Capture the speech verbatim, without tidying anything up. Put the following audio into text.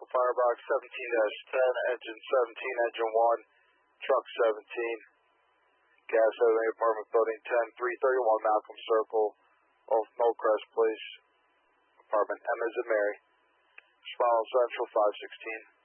Firebox seventeen dash ten, Engine seventeen, Engine one, Truck seventeen, Gas Avenue, Apartment Building ten, three thirty-one Malcolm Circle, off Millcrest Place, Apartment M as in Mary, Smile Central five sixteen.